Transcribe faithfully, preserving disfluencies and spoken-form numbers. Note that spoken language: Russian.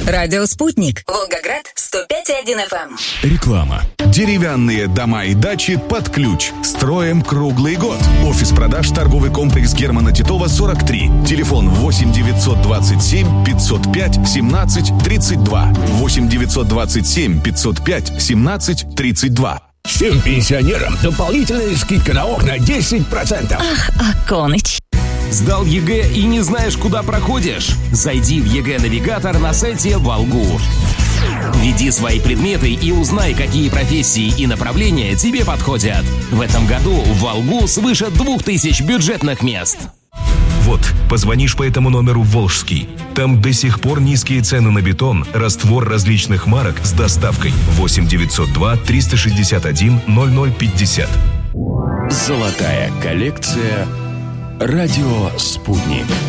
Радио «Спутник». Волгоград, сто пять и один эф эм. Реклама. Деревянные дома и дачи под ключ. Строим круглый год. Офис продаж, торговый комплекс Германа Титова, сорок три. Телефон восемь девятьсот двадцать семь пятьсот пять семнадцать тридцать два. восемь девятьсот двадцать семь пятьсот пять семнадцать тридцать два. Всем пенсионерам дополнительная скидка на окна десять процентов. Ах, Аконыч. Сдал ЕГЭ и не знаешь, куда проходишь? Зайди в ЕГЭ-навигатор на сайте Волгу. Введи свои предметы и узнай, какие профессии и направления тебе подходят. В этом году в Волгу свыше двух тысяч бюджетных мест. Вот, позвонишь по этому номеру в Волжский. Там до сих пор низкие цены на бетон, раствор различных марок с доставкой. восемь девятьсот два триста шестьдесят один ноль ноль пятьдесят. Золотая коллекция «Радио Спутник».